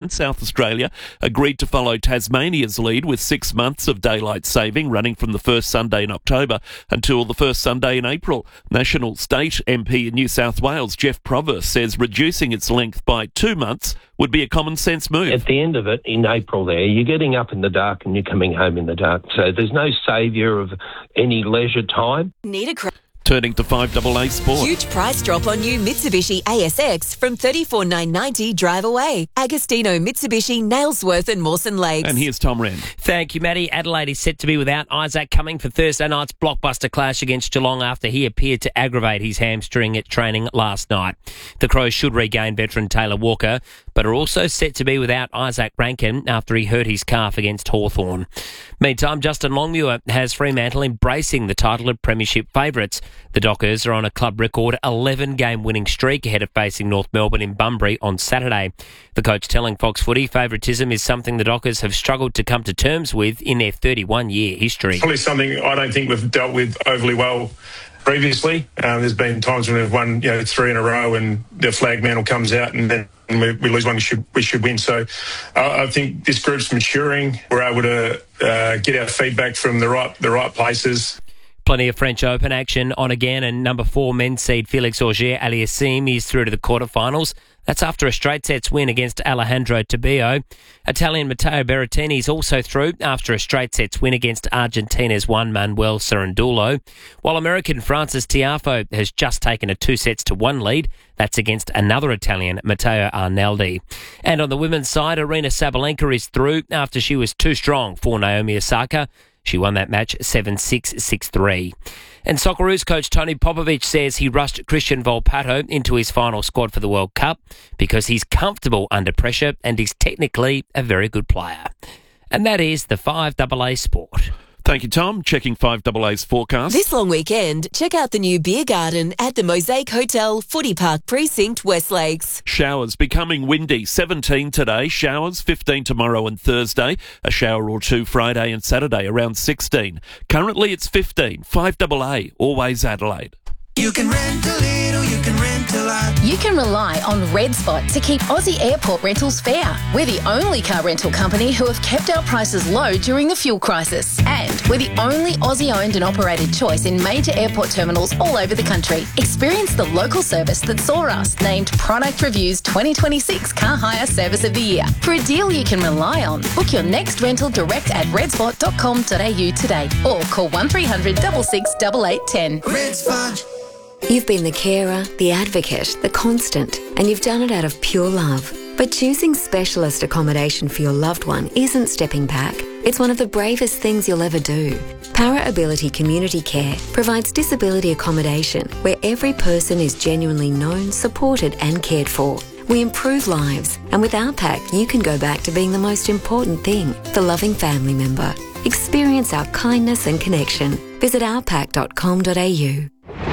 Queensland, South Australia agreed to follow Tasmania's lead with 6 months of daylight saving running from the first Sunday in October until the first Sunday in April. National State MP in New South Wales, Jeff Provis, says reducing its length by 2 months would be a common sense move. At the end of it, in April there, you're getting up in the dark and you're coming home in the dark. So there's no saviour of any leisure time. Turning to 5AA Sport. Huge price drop on new Mitsubishi ASX from $34,990 drive away. Agostino, Mitsubishi, Nailsworth and Mawson Lakes. And here's Tom Wren. Thank you, Matty. Adelaide is set to be without Isaac Cumming for Thursday night's blockbuster clash against Geelong after he appeared to aggravate his hamstring at training last night. The Crows should regain veteran Taylor Walker, but are also set to be without Isaac Rankin after he hurt his calf against Hawthorn. Meantime, Justin Longmuir has Fremantle embracing the title of premiership favourites. The Dockers are on a club record 11-game winning streak ahead of facing North Melbourne in Bunbury on Saturday. The coach telling Fox Footy favouritism is something the Dockers have struggled to come to terms with in their 31-year history. Probably something I don't think we've dealt with overly well previously. There's been times when we've won 3 in a row and the flag mantle comes out and then we lose one we should win. So I think this group's maturing. We're able to get our feedback from the right places. Plenty of French Open action on again, and number 4 men's seed Felix Auger-Aliassime is through to the quarterfinals. That's after a straight sets win against Alejandro Tobio. Italian Matteo Berrettini is also through after a straight sets win against Argentina's Juan Manuel Cerandulo, while American Francis Tiafoe has just taken a 2-1 lead. That's against another Italian, Matteo Arnaldi. And on the women's side, Aryna Sabalenka is through after she was too strong for Naomi Osaka. She won that match 7-6, 6-3. And Socceroos coach Tony Popovic says he rushed Christian Volpato into his final squad for the World Cup because he's comfortable under pressure and is technically a very good player. And that is the 5AA Sport. Thank you, Tom. Checking 5AA's forecast. This long weekend, check out the new beer garden at the Mosaic Hotel, Footy Park Precinct, West Lakes. Showers becoming windy. 17 today. Showers 15 tomorrow and Thursday. A shower or two Friday and Saturday around 16. Currently it's 15. 5AA, always Adelaide. You can rent a little, you can rent a lot. You can rely on Red Spot to keep Aussie airport rentals fair. We're the only car rental company who have kept our prices low during the fuel crisis. And we're the only Aussie-owned and operated choice in major airport terminals all over the country. Experience the local service that saw us named Product Review's 2026 Car Hire Service of the Year. For a deal you can rely on, book your next rental direct at redspot.com.au today or call 1300 66 8810. Red Spot. You've been the carer, the advocate, the constant, and you've done it out of pure love. But choosing specialist accommodation for your loved one isn't stepping back. It's one of the bravest things you'll ever do. Para Ability Community Care provides disability accommodation where every person is genuinely known, supported and cared for. We improve lives, and with our pack, you can go back to being the most important thing, the loving family member. Experience our kindness and connection. Visit ourpack.com.au.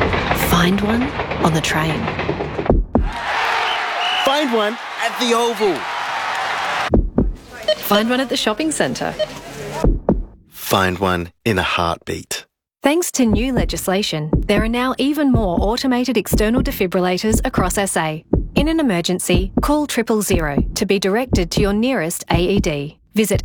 Find one on the train. Find one at the Oval. Find one at the shopping centre. Find one in a heartbeat. Thanks to new legislation, there are now even more automated external defibrillators across SA. In an emergency, call 000 to be directed to your nearest AED. Visit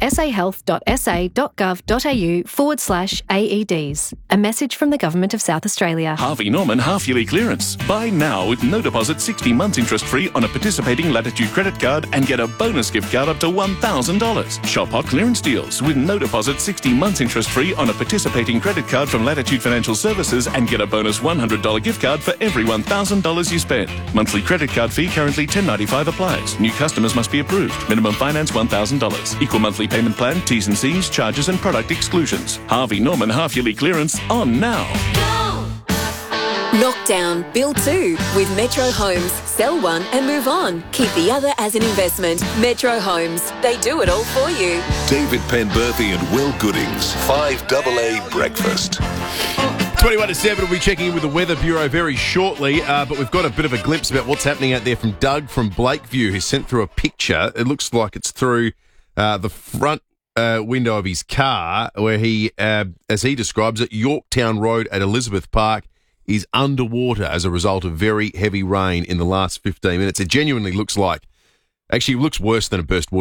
sahealth.sa.gov.au/AEDs. A message from the Government of South Australia. Harvey Norman half-yearly clearance. Buy now with no deposit, 60 months interest-free on a participating Latitude credit card and get a bonus gift card up to $1,000. Shop hot clearance deals with no deposit, 60 months interest-free on a participating credit card from Latitude Financial Services and get a bonus $100 gift card for every $1,000 you spend. Monthly credit card fee currently $10.95 applies. New customers must be approved. Minimum finance $1,000. Equal monthly payment plan, T's and C's, charges and product exclusions. Harvey Norman half-yearly clearance on now. Knock down, build 2 with Metro Homes. Sell one and move on. Keep the other as an investment. Metro Homes. They do it all for you. David Penberthy and Will Goodings. 5AA Breakfast. 21 to 7, we'll be checking in with the Weather Bureau very shortly, but we've got a bit of a glimpse about what's happening out there from Doug from Blakeview, who's sent through a picture. It looks like it's through the front window of his car, where he, as he describes it, Yorktown Road at Elizabeth Park is underwater as a result of very heavy rain in the last 15 minutes. It genuinely looks like, actually looks worse than a burst water